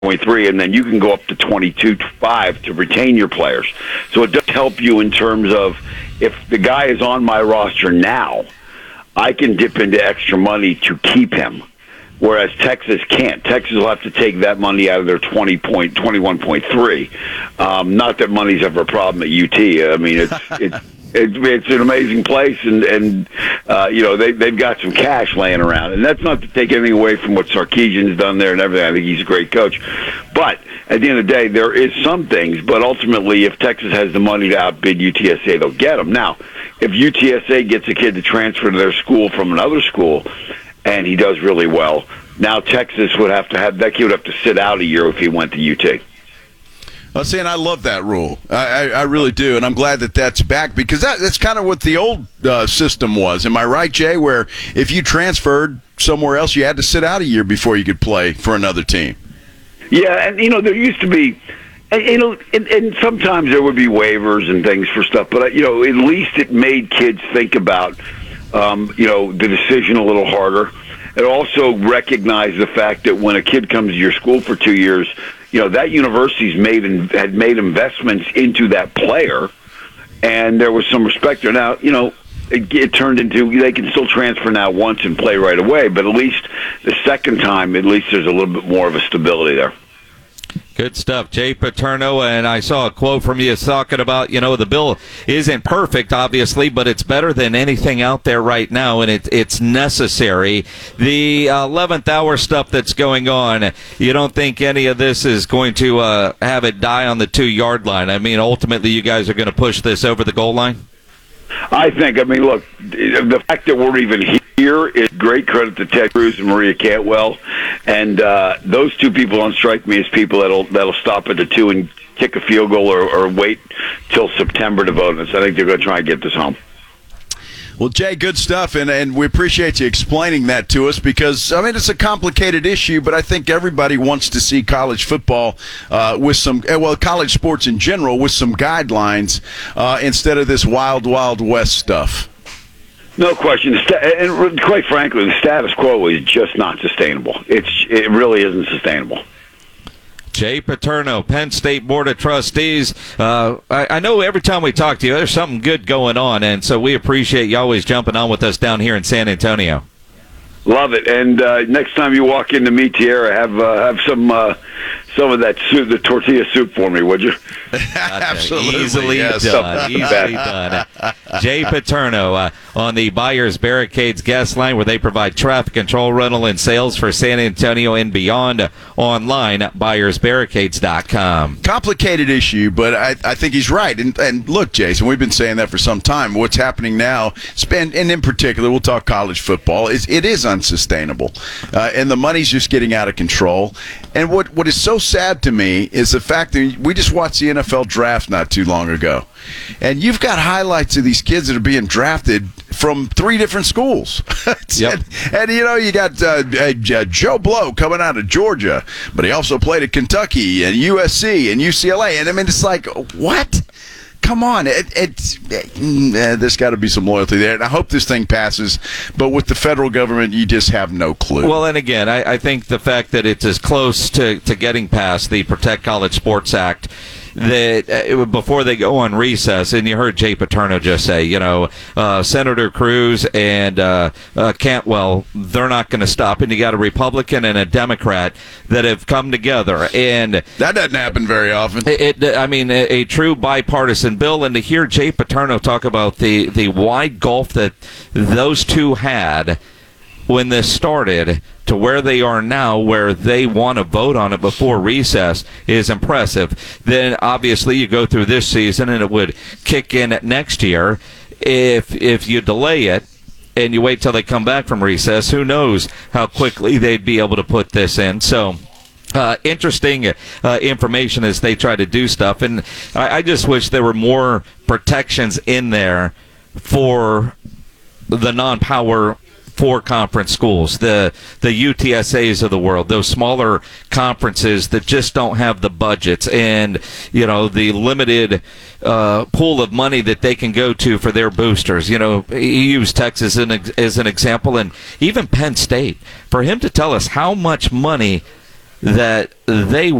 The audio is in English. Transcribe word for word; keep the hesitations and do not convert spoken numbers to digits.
point three, and then you can go up to twenty-two point five to retain your players. So it does help you in terms of if the guy is on my roster now, I can dip into extra money to keep him, whereas Texas can't. Texas will have to take that money out of their twenty point, twenty-one point three. Um, not that money's ever a problem at U T. I mean, it's it's it's, it's an amazing place, and and uh, you know they they've got some cash laying around, and that's not to take anything away from what Sarkisian's done there and everything. I think he's a great coach, but at the end of the day, there is some things. But ultimately, if Texas has the money to outbid U T S A, they'll get them. Now, if U T S A gets a kid to transfer to their school from another school, and he does really well, now Texas would have to have that kid would have to sit out a year if he went to U T. Well, see, and I love that rule. I, I, I really do, and I'm glad that that's back because that, that's kind of what the old uh, system was. Am I right, Jay, where if you transferred somewhere else, you had to sit out a year before you could play for another team? Yeah, and, you know, there used to be, and, you know, and, and sometimes there would be waivers and things for stuff, but, you know, at least it made kids think about, um, you know, the decision a little harder. It also recognized the fact that when a kid comes to your school for two years, you know, that university's made had made investments into that player, and there was some respect there. Now, you know, it, it turned into they can still transfer now once and play right away, but at least the second time, at least there's a little bit more of a stability there. Good stuff, Jay Paterno, and I saw a quote from you talking about, you know, the bill isn't perfect, obviously, but it's better than anything out there right now, and it, it's necessary. The eleventh hour stuff that's going on, you don't think any of this is going to uh, have it die on the two-yard line? I mean, ultimately, you guys are going to push this over the goal line? I think, I mean, look, the fact that we're even here is great credit to Ted Cruz and Maria Cantwell. And uh, those two people don't strike me as people that'll that'll stop at the two and kick a field goal or, or wait till September to vote on this. I think they're going to try and get this home. Well, Jay, good stuff, and, and we appreciate you explaining that to us because, I mean, it's a complicated issue, but I think everybody wants to see college football uh, with some, well, college sports in general with some guidelines uh, instead of this wild, wild west stuff. No question. And quite frankly, the status quo is just not sustainable. It's It really isn't sustainable. Jay Paterno, Penn State Board of Trustees. Uh, I, I know every time we talk to you, there's something good going on, and so we appreciate you always jumping on with us down here in San Antonio. Love it. And uh, next time you walk into me, Tierra, have uh, have some uh, some of that soup, the tortilla soup for me, would you? Absolutely. Easily yes. done. Easily done. Jay Paterno uh, on the Buyers Barricades guest line, where they provide traffic control, rental, and sales for San Antonio and beyond. Online at buyers barricades dot com. Complicated issue, but I, I think he's right. And, and look, Jason, we've been saying that for some time. What's happening now, and in particular, we'll talk college football, is it is unsustainable. Uh, and the money's just getting out of control. And what, what is so sad to me is the fact that we just watched the N F L draft not too long ago. And you've got highlights of these kids that are being drafted from three different schools. Yep. and, and, you know, you got uh, uh, Joe Blow coming out of Georgia, but he also played at Kentucky and U S C and U C L A. And, I mean, it's like, what? Come on. It, it's it, uh, there's got to be some loyalty there. And I hope this thing passes. But with the federal government, you just have no clue. Well, and again, I, I think the fact that it's as close to, to getting past the Protect College Sports Act that uh, before they go on recess, and you heard Jay Paterno just say, you know, uh, Senator Cruz and uh, uh, Cantwell, they're not going to stop. And you got a Republican and a Democrat that have come together. And that doesn't happen very often. It, it I mean, a, a true bipartisan bill. And to hear Jay Paterno talk about the, the wide gulf that those two had when this started to where they are now, where they want to vote on it before recess, is impressive. Then obviously you go through this season and it would kick in next year. If if you delay it and you wait till they come back from recess, who knows how quickly they'd be able to put this in. So Uh, interesting uh, information as they try to do stuff. And I, I just wish there were more protections in there for the non-power four conference schools, the the U T S As of the world, those smaller conferences that just don't have the budgets and, you know, the limited uh, pool of money that they can go to for their boosters. You know, he used Texas as an, as an example, and even Penn State. For him to tell us how much money that they